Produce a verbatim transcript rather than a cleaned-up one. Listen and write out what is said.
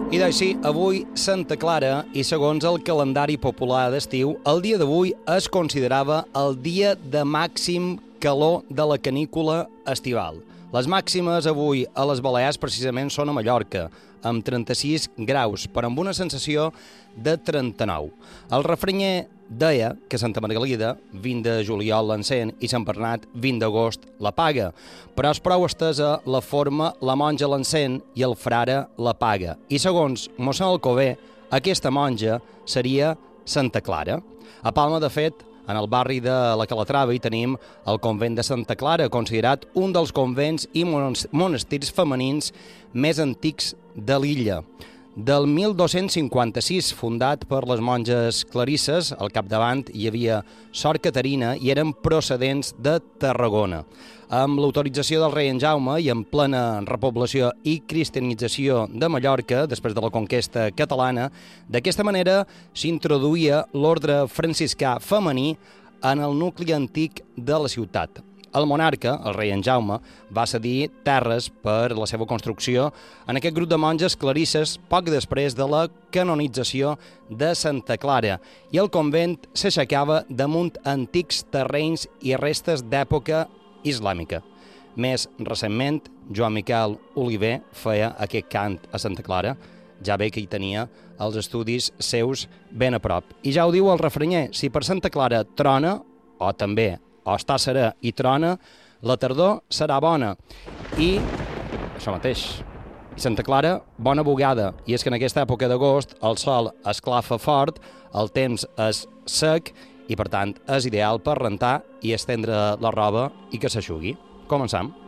I doncs sí, avui Santa Clara, i segons el calendari popular d'estiu, el dia d'avui es considerava el dia de màxim calor de la canícula estival. Les màximes avui a les Balears precisament són a Mallorca, amb trenta-sis graus, però amb una sensació de trenta-nou. El refrenyer deia que Santa Margalida, vint de juliol l'encén i Sant Bernat, vint d'agost l'apaga, però és prou estesa la forma la monja l'encén i el frare l'apaga. I segons mossèn Alcover, aquesta monja seria Santa Clara. A Palma, de fet, en el barri de la Calatrava hi tenim el convent de Santa Clara, considerat un dels convents i monestirs femenins més antics de l'illa. Del mil dos-cents cinquanta-sis, fundat per les monges clarisses, al capdavant hi havia Sor Caterina i eren procedents de Tarragona. Amb l'autorització del rei en Jaume i en plena repoblació i cristianització de Mallorca, després de la conquesta catalana, d'aquesta manera s'introduïa l'ordre franciscà femení en el nucli antic de la ciutat. El monarca, el rei en Jaume, va cedir terres per la seva construcció en aquest grup de monges clarisses poc després de la canonització de Santa Clara, i el convent s'aixecava damunt antics terrenys i restes d'època islàmica. Més recentment, Joan Miquel Oliver feia aquest cant a Santa Clara, ja bé que hi tenia els estudis seus ben a prop. I ja ho diu el refrenyer, si per Santa Clara trona, o també o està serè i trona, la tardor serà bona. I això mateix. I Santa Clara, bona bugada. I és que en aquesta època d'agost el sol esclafa fort, el temps és sec i, per tant, és ideal per rentar i estendre la roba i que s'aixugui. Començam.